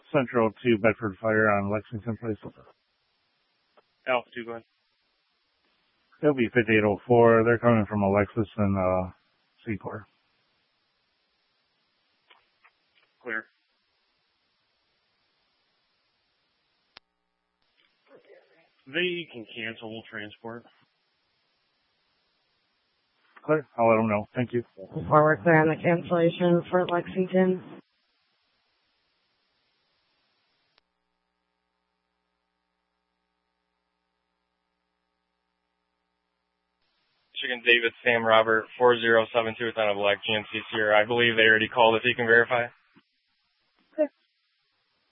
Central to Bedford Fire on Lexington Place. Alpha 2, go ahead. It'll be 5804. They're coming from a Lexus and C-Core. Clear. They can cancel, we'll transport. Clear. I'll let them know. Thank you. Before we're clear on the cancellation for Lexington. Michigan David Sam Robert 4072 with on a black GMC Sierra. I believe they already called if you can verify.